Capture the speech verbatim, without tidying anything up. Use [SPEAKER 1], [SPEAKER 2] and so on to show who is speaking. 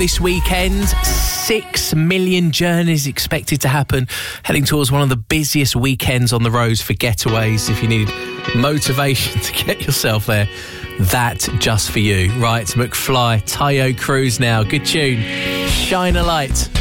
[SPEAKER 1] this weekend. Six million journeys expected to happen, heading towards one of the busiest weekends on the roads for getaways. If you need motivation to get yourself there, that just for you. Right, McFly, Tayo Cruz now. Good tune. Shine a light.